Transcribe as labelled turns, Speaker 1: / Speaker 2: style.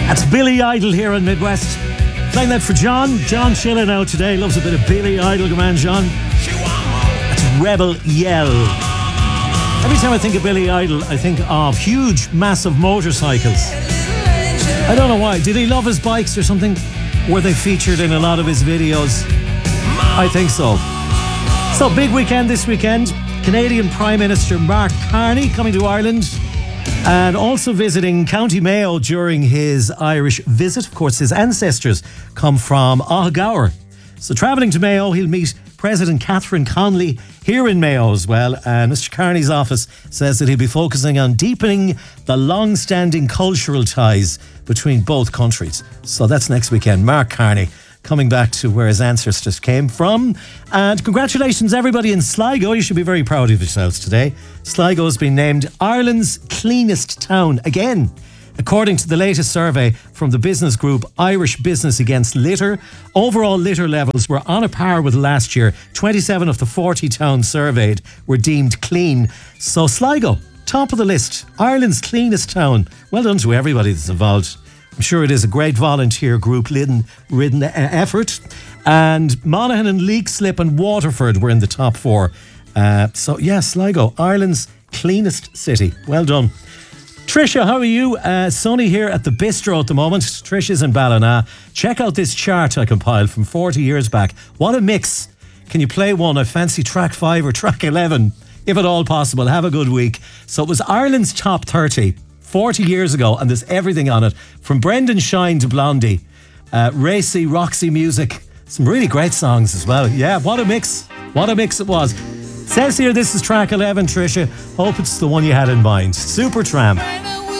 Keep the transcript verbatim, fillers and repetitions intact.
Speaker 1: That's Billy Idol here in Midwest. Playing that for John. John chilling out today. Loves a bit of Billy Idol. Good man, John. That's Rebel Yell. Every time I think of Billy Idol, I think of huge, massive motorcycles. I don't know why. Did he love his bikes or something? Were they featured in a lot of his videos? I think so. So, big weekend this weekend. Canadian Prime Minister Mark Carney coming to Ireland and also visiting County Mayo during his Irish visit. Of course, his ancestors come from Aughagower. So, travelling to Mayo, he'll meet President Catherine Connolly here in Mayo as well. And Mister Carney's office says that he'll be focusing on deepening the long-standing cultural ties between both countries. So that's next weekend. Mark Carney coming back to where his ancestors came from. And congratulations everybody in Sligo. You should be very proud of yourselves today. Sligo has been named Ireland's cleanest town again. According to the latest survey from the business group Irish Business Against Litter, overall litter levels were on a par with last year. twenty-seven of the forty towns surveyed were deemed clean. So Sligo, top of the list, Ireland's cleanest town. Well done to everybody that's involved. I'm sure it is a great volunteer group ridden, ridden effort. And Monaghan and Leixlip and Waterford were in the top four. Uh, so yeah, Sligo, Ireland's cleanest city. Well done. Tricia, how are you? Uh, sunny here at the bistro at the moment. Tricia's in Ballina. Check out this chart I compiled from forty years back. What a mix. Can you play one? I fancy track five or track eleven, if at all possible. Have a good week. So it was Ireland's top thirty forty years ago, and there's everything on it. From Brendan Shine to Blondie. Uh, racy, Roxy music. Some really great songs as well. Yeah, what a mix. What a mix it was. Says here this is track eleven, Tricia. Hope it's the one you had in mind. Supertramp.